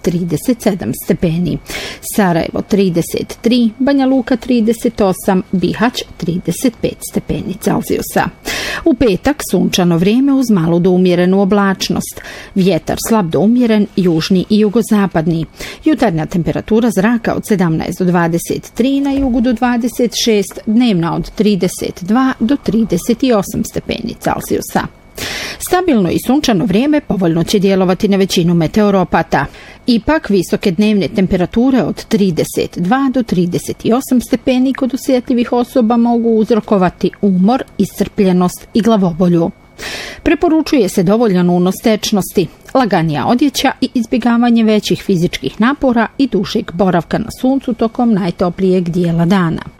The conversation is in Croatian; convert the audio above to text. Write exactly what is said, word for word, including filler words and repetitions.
trideset sedam stepeni. Sarajevo trideset tri, Banja Luka trideset osam, Bihać trideset pet stepeni Celzijusa. U petak sunčano vrijeme uz malu do umjerenu oblačnost. Vjetar slab do umjeren, južni i jugozapadni. Jutarnja temperatura zraka od sedamnaest do dvadeset tri, na jugu do dvadeset šest, dnevna od trideset dva do trideset osam stepeni Celzijusa. Stabilno i sunčano vrijeme povoljno će djelovati na većinu meteoropata. Ipak visoke dnevne temperature od trideset dva do trideset osam stepeni kod osjetljivih osoba mogu uzrokovati umor, iscrpljenost i glavobolju. Preporučuje se dovoljan unos tečnosti, laganija odjeća i izbjegavanje većih fizičkih napora i dužeg boravka na suncu tokom najtoplijeg dijela dana.